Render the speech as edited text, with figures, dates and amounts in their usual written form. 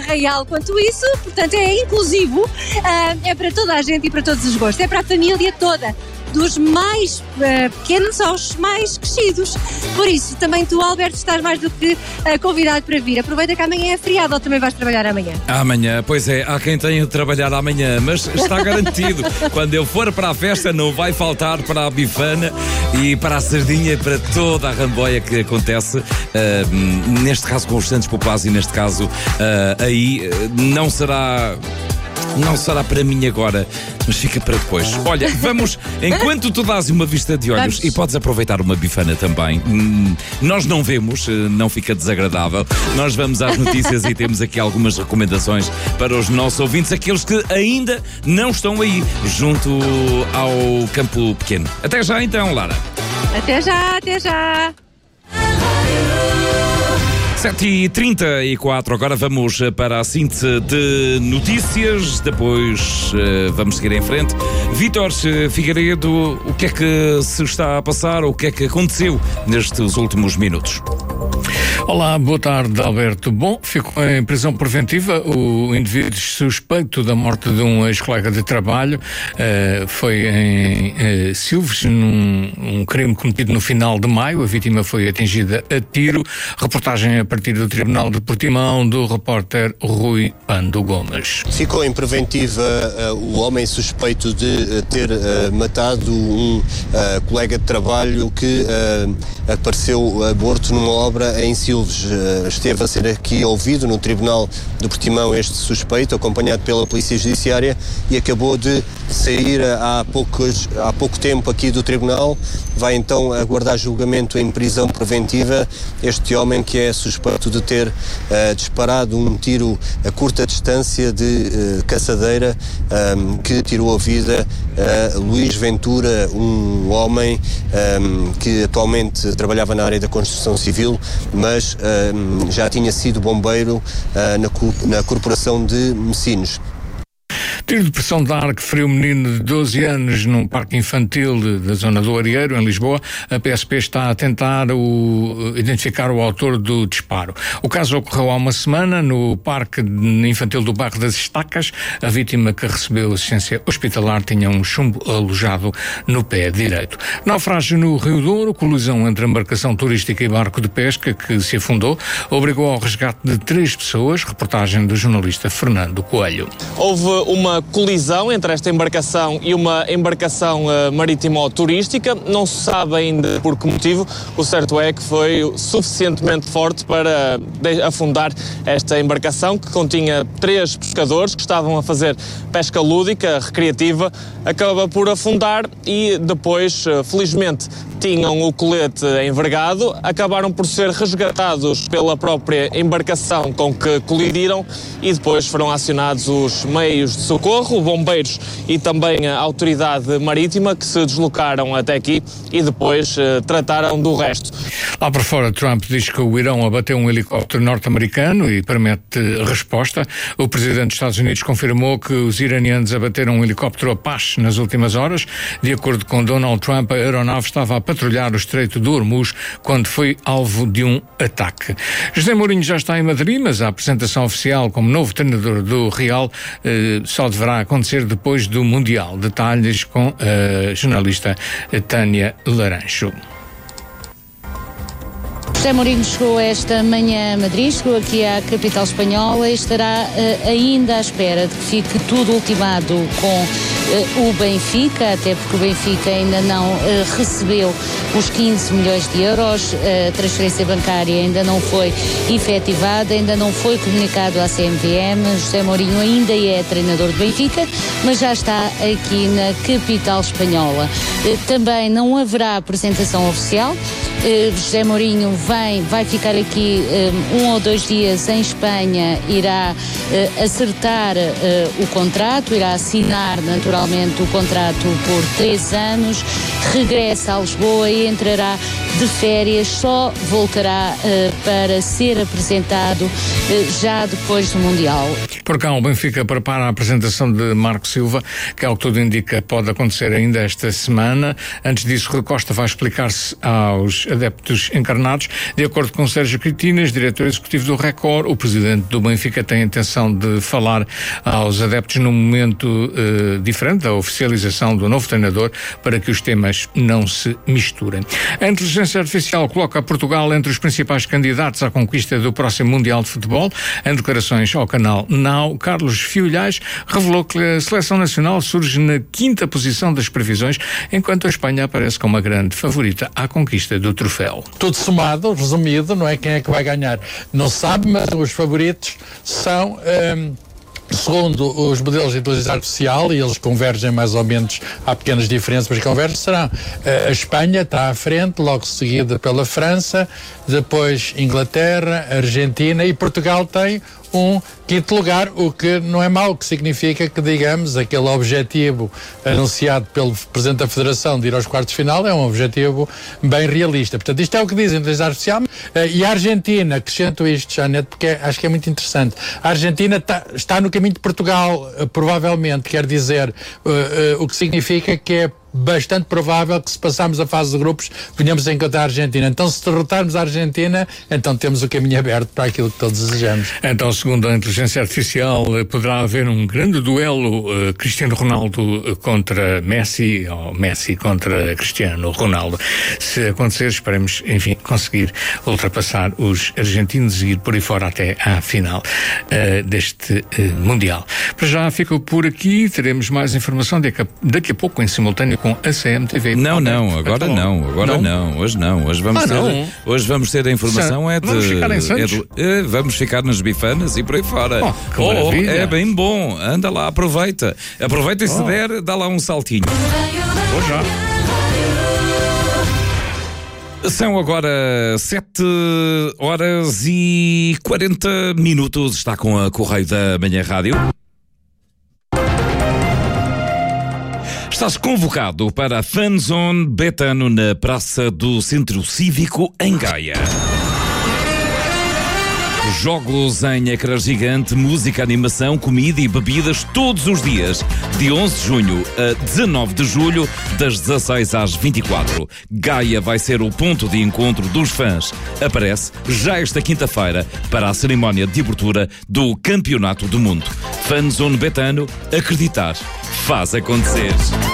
arraial quanto isso, portanto é inclusivo, é para toda a gente e para todos os gostos, é para a família toda, dos mais pequenos aos mais crescidos. Por isso, também tu, Alberto, estás mais do que convidado para vir. Aproveita que amanhã é feriado, ou também vais trabalhar amanhã? Amanhã, pois é, há quem tenha de trabalhar amanhã, mas está garantido. Quando eu for para a festa não vai faltar para a bifana e para a sardinha, para toda a ramboia que acontece, neste caso com os Santos Populares e neste caso aí não será para mim agora, mas fica para depois. Olha, vamos, enquanto tu dás uma vista de olhos e podes aproveitar uma bifana também, nós não vemos, não fica desagradável. Nós vamos às notícias e temos aqui algumas recomendações para os nossos ouvintes, aqueles que ainda não estão aí, junto ao Campo Pequeno. Até já então, Lara. Até já, até já. 7h34, agora vamos para a síntese de notícias, depois vamos seguir em frente. Vítor Figueiredo, o que é que se está a passar, o que é que aconteceu nestes últimos minutos? Olá, boa tarde, Alberto. Bom, ficou em prisão preventiva o indivíduo suspeito da morte de um ex-colega de trabalho. Foi em Silves, num crime cometido no final de maio. A vítima foi atingida a tiro. Reportagem a partir do Tribunal de Portimão, do repórter Rui Pando Gomes. Ficou em preventiva o homem suspeito de ter matado um colega de trabalho que apareceu morto numa obra em Silves. Esteve a ser aqui ouvido no Tribunal de Portimão este suspeito, acompanhado pela Polícia Judiciária, e acabou de sair há pouco tempo aqui do Tribunal. Vai então aguardar julgamento em prisão preventiva. Este homem que é suspeito de ter disparado um tiro a curta distância de caçadeira, que tirou a vida a Luís Ventura, um homem que atualmente trabalhava na área da construção civil, mas já tinha sido bombeiro na Corporação de Messinos. Tiro de pressão de ar que feriu um menino de 12 anos num parque infantil da zona do Arieiro, em Lisboa. A PSP está a tentar identificar o autor do disparo. O caso ocorreu há uma semana no parque infantil do bairro das Estacas. A vítima, que recebeu assistência hospitalar, tinha um chumbo alojado no pé direito. Naufrágio no Rio Douro, colisão entre embarcação turística e barco de pesca que se afundou, obrigou ao resgate de 3 pessoas. Reportagem do jornalista Fernando Coelho. Houve uma colisão entre esta embarcação e uma embarcação marítimo-turística. Não se sabe ainda por que motivo. O certo é que foi suficientemente forte para afundar esta embarcação, que continha 3 pescadores que estavam a fazer pesca lúdica, recreativa. Acaba por afundar e depois, felizmente, tinham o colete envergado, acabaram por ser resgatados pela própria embarcação com que colidiram e depois foram acionados os meios de socorro, bombeiros e também a autoridade marítima, que se deslocaram até aqui e depois trataram do resto. Lá por fora, Trump diz que o Irão abateu um helicóptero norte-americano e promete resposta. O presidente dos Estados Unidos confirmou que os iranianos abateram um helicóptero Apache nas últimas horas. De acordo com Donald Trump, a aeronave estava a patrulhar o Estreito de Hormuz quando foi alvo de um ataque. José Mourinho já está em Madrid, mas a apresentação oficial como novo treinador do Real só deverá acontecer depois do Mundial. Detalhes com a jornalista Tânia Laranjo. José Mourinho chegou esta manhã a Madrid, chegou aqui à capital espanhola e estará ainda à espera de que fique tudo ultimado com o Benfica, até porque o Benfica ainda não recebeu os 15 milhões de euros, a transferência bancária ainda não foi efetivada, ainda não foi comunicado à CMVM. José Mourinho ainda é treinador do Benfica, mas já está aqui na capital espanhola. Também não haverá apresentação oficial. José Mourinho vai ficar aqui 1 ou 2 dias em Espanha, irá acertar o contrato, irá assinar naturalmente o contrato por 3 anos, regressa a Lisboa e entrará de férias, só voltará para ser apresentado já depois do Mundial. Por cá, o Benfica prepara a apresentação de Marco Silva, que, ao que tudo indica, pode acontecer ainda esta semana. Antes disso, Rui Costa vai explicar-se aos adeptos encarnados. De acordo com Sérgio Critinas, diretor executivo do Record, o presidente do Benfica tem a intenção de falar aos adeptos num momento diferente da oficialização do novo treinador, para que os temas não se misturem. A inteligência artificial coloca Portugal entre os principais candidatos à conquista do próximo Mundial de Futebol. Em declarações ao canal Now, Carlos Fiolhais revelou que a seleção nacional surge na 5ª posição das previsões, enquanto a Espanha aparece como a grande favorita à conquista do troféu. Tudo somado, resumido, não é quem é que vai ganhar, não se sabe, mas os favoritos são... Segundo os modelos de inteligência artificial, e eles convergem mais ou menos, há pequenas diferenças, mas convergem, serão a Espanha está à frente, logo seguida pela França, depois Inglaterra, Argentina, e Portugal tem um 5º lugar, o que não é mau, o que significa que, digamos, aquele objetivo anunciado pelo Presidente da Federação de ir aos quartos de final é um objetivo bem realista. Portanto, isto é o que diz a inteligência artificial. E a Argentina, acrescento isto, Janete, porque acho que é muito interessante. A Argentina está no caminho de Portugal, provavelmente, quer dizer, o que significa que é bastante provável que, se passarmos a fase de grupos, venhamos a encontrar a Argentina. Então, se derrotarmos a Argentina, então temos o caminho aberto para aquilo que todos desejamos. Então, segundo a inteligência artificial, poderá haver um grande duelo Cristiano Ronaldo contra Messi, ou Messi contra Cristiano Ronaldo. Se acontecer, esperemos, enfim, conseguir ultrapassar os argentinos e ir por aí fora até à final deste Mundial. Para já, fico por aqui. Teremos mais informação daqui a pouco em simultâneo com a CMTV. Agora não. Hoje vamos ter a informação vamos ficar em Santos? Vamos ficar nas bifanas e por aí fora. É bem bom. Anda lá, aproveita e se der, dá lá um saltinho. Vou já. São agora 7h40. Está com a Correio da Manhã Rádio. Estás convocado para a Fanzone Betano na Praça do Centro Cívico, em Gaia. Jogos em ecrã gigante, música, animação, comida e bebidas todos os dias, de 11 de junho a 19 de julho, das 16 às 24. Gaia vai ser o ponto de encontro dos fãs. Aparece já esta quinta-feira para a cerimónia de abertura do Campeonato do Mundo. Fanzone Betano, acreditar faz acontecer.